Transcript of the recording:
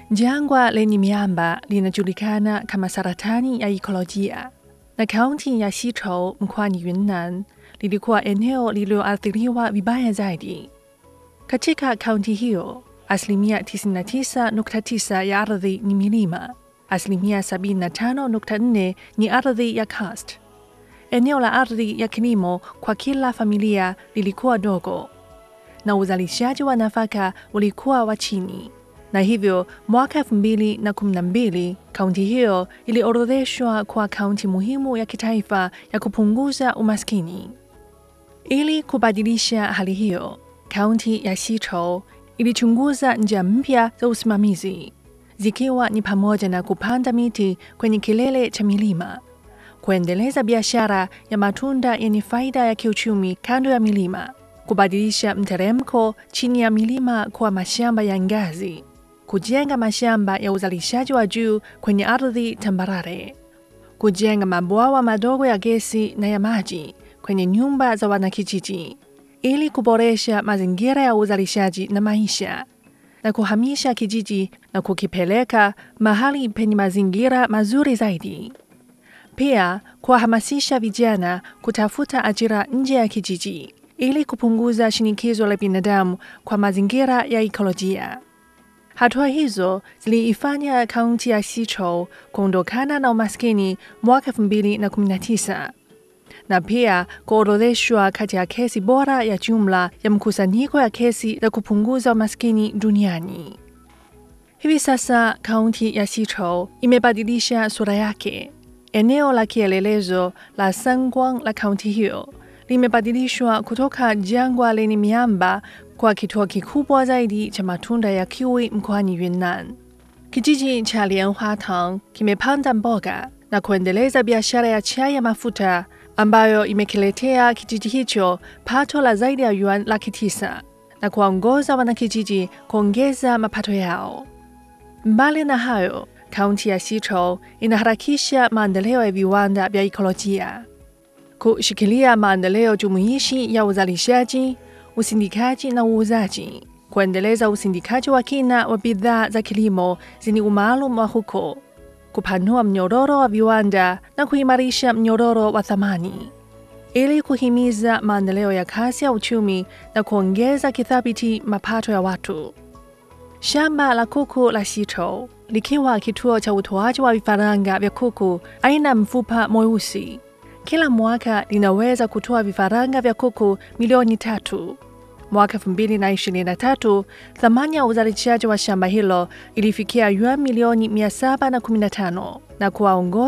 Jangwa lenye miamba linajulikana kama saratani ya ekolojia, na kaunti ya Sichuan mkoani Yunnan lilikuwa eneo lililoathiriwa vibaya zaidi. Katika kaunti hiyo, 99.9% ya ardhi ni milima, 75.4% ni ardhi ya karst. Eneo la ardhi ya kilimo kwa kila familia lilikuwa dogo, na uzalishaji wa nafaka ulikuwa wa chini. Na hivyo mwaka 2012 kaunti hiyo iliorodheshwa kwa kaunti muhimu ya kitaifa ya kupunguza umaskini. Ili kubadilisha hali hiyo, kaunti ya Sichuan ilichunguza njia mpya za usimamizi, zikiwa ni pamoja na kupanda miti kwenye kilele cha milima, kuendeleza biashara ya matunda yenye faida ya kiuchumi kando ya milima, kubadilisha mteremko chini ya milima kuwa mashamba ya ngazi, kujenga mashamba ya uzalishaji wa juu kwenye ardhi tambarare, kujenga mabwawa madogo ya gesi na ya maji kwenye nyumba za wanakijiji, ili kuboresha mazingira ya uzalishaji na maisha, na kuhamisha kijiji na kukipeleka mahali penye mazingira mazuri zaidi. Pia kuwahamasisha vijana kutafuta ajira nje ya kijiji, ili kupunguza shinikizo la binadamu kwa mazingira ya ekolojia. Hatua hizo ziliifanya kaunti ya Sichuan kuondokana na umaskini mwaka 2019, na pia kuorodheshwa kati ya kesi bora ya jumla ya mkusanyiko ya kesi za kupunguza umaskini duniani. Hivi sasa kaunti ya Sichuan imebadilisha sura yake. Eneo la kielelezo la Sangwang la kaunti hiyo limebadilishwa kutoka jangwa lenye miamba kwa kituo kikubwa zaidi cha matunda ya kiwi mkoani Yunnan. Kijiji cha Lianhuatang kimepanda mboga na kuendeleza biashara ya chai ya mafuta ambayo imekiletea kijiji hicho pato la zaidi ya yuan 900,000 na kuwaongoza wanakijiji kuongeza mapato yao. Mbali na hayo, kaunti ya Sichuan inaharakisha maendeleo ya viwanda vya ekolojia, kushikilia maendeleo jumuishi ya uzalishaji, usindikaji na uuzaji, kuendeleza usindikaji wa kina wa bidhaa za kilimo zenye umaalum wa huko, kupanua mnyororo wa viwanda na kuimarisha mnyororo wa thamani, ili kuhimiza maendeleo ya kasi ya uchumi na kuongeza kithabiti mapato ya watu. Shamba la kuku la Sichuan likiwa kituo cha utoaji wa vifaranga vya kuku aina mfupa mweusi, kila mwaka linaweza kutoa vifaranga vya kuku milioni 3. Mwaka 2023, thamani ya uzalishaji wa shamba hilo ilifikia yuan milioni 715 na kuwaongoza